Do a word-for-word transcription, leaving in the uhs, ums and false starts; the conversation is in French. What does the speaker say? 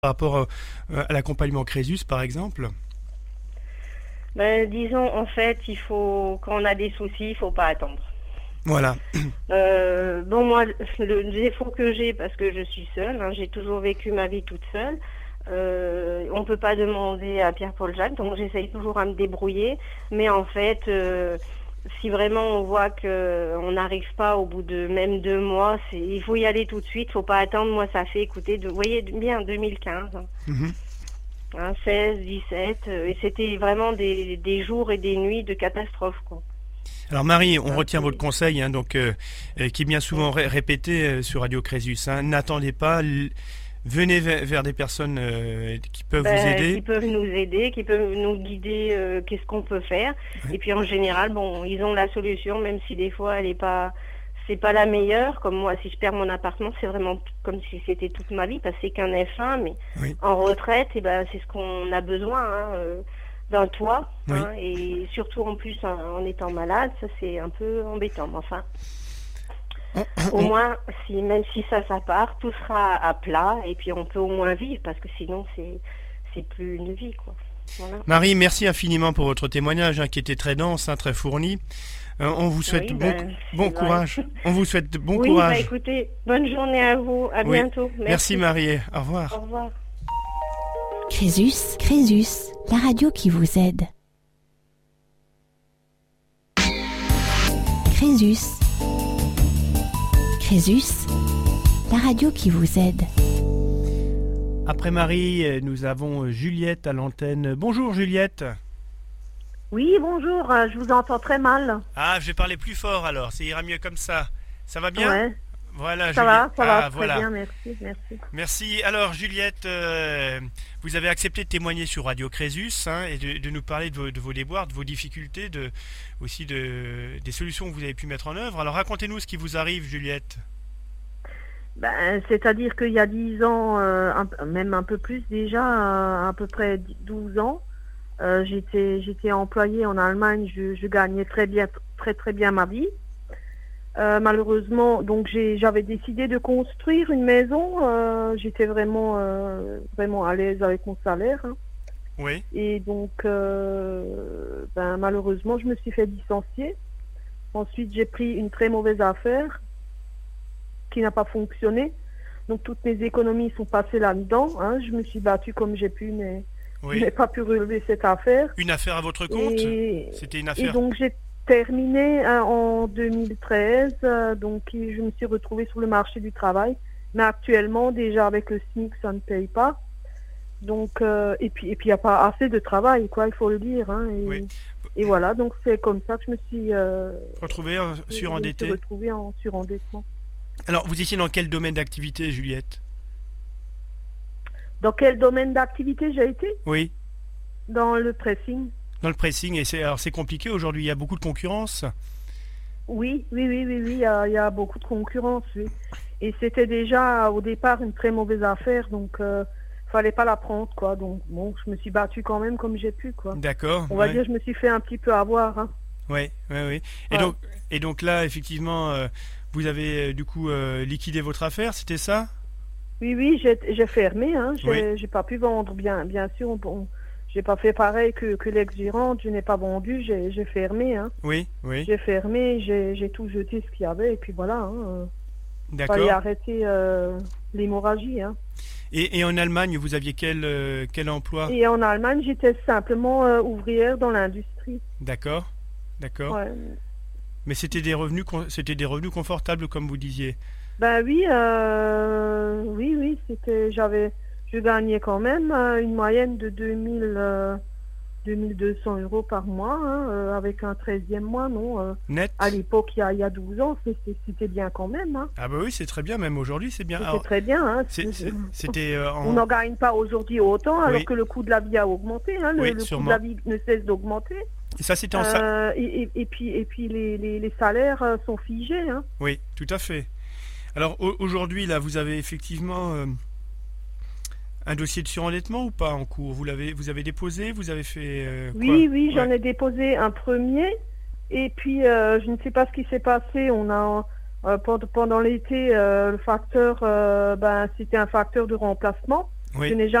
par rapport euh, à l'accompagnement Crésus, par exemple? Ben, disons, en fait, il faut, quand on a des soucis, il faut pas attendre. Voilà. Euh, bon, moi, le défaut que j'ai, parce que je suis seule, hein, j'ai toujours vécu ma vie toute seule, euh, on peut pas demander à Pierre-Paul Jacques, donc j'essaye toujours à me débrouiller, mais en fait, euh, si vraiment on voit que on n'arrive pas au bout de même deux mois, c'est, il faut y aller tout de suite, faut pas attendre. Moi, ça fait, écoutez, de, vous voyez bien deux mille quinze. Hein. Mhm. Hein, seize, dix-sept, euh, et c'était vraiment des, des jours et des nuits de catastrophe, quoi. Alors Marie, on Hein, retient c'est- votre conseil, hein, donc euh, euh, qui est bien souvent ré- répété euh, sur Radio Crésus. Hein. N'attendez pas, l- venez vers, vers des personnes euh, qui peuvent vous Ben, qui aider. peuvent nous aider, qui peuvent nous guider, euh, qu'est-ce qu'on peut faire. Ouais. Et puis en général, bon, ils ont la solution, même si des fois elle est pas, c'est pas la meilleure. Comme moi, si je perds mon appartement, c'est vraiment t- comme si c'était toute ma vie, parce que c'est qu'un F un, mais Oui. en retraite, et ben c'est ce qu'on a besoin, hein, euh, d'un toit, Oui. hein, et surtout en plus en, en étant malade, ça c'est un peu embêtant. Mais enfin, au On- moins, si même si ça, ça part, tout sera à plat, et puis on peut au moins vivre, parce que sinon c'est, c'est plus une vie, quoi. Voilà. Marie, merci infiniment pour votre témoignage, hein, qui était très dense, hein, très fourni. Euh, on vous souhaite Oui, bon, ben, bon c'est vrai. courage. On vous souhaite bon Oui, bah courage. écoutez, bonne journée à vous, à Oui. bientôt. Merci Marie. Au revoir. Au revoir. Crésus, Crésus, la radio qui vous aide. Crésus. Crésus, la radio qui vous aide. Après Marie, euh, nous avons euh, Juliette à l'antenne. Bonjour Juliette. Oui, bonjour, euh, je vous entends très mal. Ah, je vais parler plus fort alors, ça ira mieux comme ça. Ça va bien? Ouais, Voilà, ça Juliette. va, ça va, Ah, très voilà. bien, merci, merci. Merci. Alors, Juliette, euh, vous avez accepté de témoigner sur Radio Crésus, hein, et de, de nous parler de vos, de vos déboires, de vos difficultés, de, aussi de, des solutions que vous avez pu mettre en œuvre. Alors, racontez-nous ce qui vous arrive, Juliette. Ben, c'est-à-dire qu'il y a dix ans, euh, un- même un peu plus déjà, euh, à peu près douze ans, euh, j'étais j'étais employée en Allemagne, je, je gagnais très bien, très très bien ma vie. Euh, malheureusement, donc j'ai j'avais décidé de construire une maison. euh, j'étais vraiment euh, vraiment à l'aise avec mon salaire, hein. Oui. Et donc, euh, ben, malheureusement, je me suis fait licencier. Ensuite, j'ai pris une très mauvaise affaire qui n'a pas fonctionné. Donc, toutes mes économies sont passées là-dedans, hein. Je me suis battue comme j'ai pu, mais je Oui. n'ai pas pu relever cette affaire. Une affaire à votre compte? Et, C'était une et affaire. donc, j'ai terminé hein, en deux mille treize. euh, donc, et je me suis retrouvée sur le marché du travail. Mais actuellement, déjà avec le SMIC, ça ne paye pas. Donc, euh, et puis, et puis, il n'y a pas assez de travail, quoi, il faut le dire, hein. Et, Oui. et voilà, donc c'est comme ça que je me suis, euh, Retrouvé euh, je me suis surendetté. retrouvée en surendettement. Alors, vous étiez dans quel domaine d'activité, Juliette? Dans quel domaine d'activité j'ai été? Oui. Dans le pressing. Dans le pressing. Et c'est, alors, c'est compliqué aujourd'hui. Il y a beaucoup de concurrence. Oui, oui, oui, oui, oui, il y a, il y a beaucoup de concurrence, oui. Et c'était déjà au départ une très mauvaise affaire, donc euh, fallait pas la prendre, quoi. Donc bon, je me suis battue quand même comme j'ai pu, quoi. D'accord. On va ouais. dire, je me suis fait un petit peu avoir, hein. Oui, oui, oui. Et, Ouais. donc, et donc là, effectivement, euh, vous avez euh, du coup euh, liquidé votre affaire, c'était ça? Oui, oui, j'ai j'ai fermé, hein. J'ai Oui. j'ai pas pu vendre, bien, bien sûr. Bon, j'ai pas fait pareil que, que l'ex-gérante, je n'ai pas vendu, j'ai j'ai fermé, hein. Oui, oui. J'ai fermé, j'ai j'ai tout jeté ce qu'il y avait, et puis voilà, hein. D'accord. Fallait arrêter euh, l'hémorragie, hein. Et, et en Allemagne, vous aviez quel, euh, quel emploi? Et en Allemagne, j'étais simplement euh, ouvrière dans l'industrie. D'accord, d'accord. Ouais. Mais c'était des revenus, con- c'était des revenus confortables, comme vous disiez. Ben oui, euh, oui, oui, c'était, j'avais, je gagnais quand même euh, une moyenne de deux mille, euh, deux mille deux cents euros par mois, hein, euh, avec un treizième mois, non. euh, Net? à l'époque, il y a, il y a douze ans, c'était c'était bien quand même, hein. Ah bah oui, c'est très bien, même aujourd'hui, c'est bien. C'était Alors, très bien, hein. c'est- c'est- c'était euh, On en... n'en gagne pas aujourd'hui autant, alors Oui. que le coût de la vie a augmenté, hein. Le, Oui, le coût sûrement. de la vie ne cesse d'augmenter. Et ça, c'était en... sa- Euh, et, et, et puis, et puis les, les, les salaires euh, sont figés, hein. Oui, tout à fait. Alors au- aujourd'hui, là, vous avez effectivement euh, un dossier de surendettement ou pas en cours? Vous l'avez, vous avez déposé, vous avez fait euh, quoi? Oui, oui, j'en Ouais. ai déposé un premier. Et puis, euh, je ne sais pas ce qui s'est passé. On a, euh, pendant, pendant l'été, euh, le facteur, euh, ben, c'était un facteur de remplacement. Oui. Je n'ai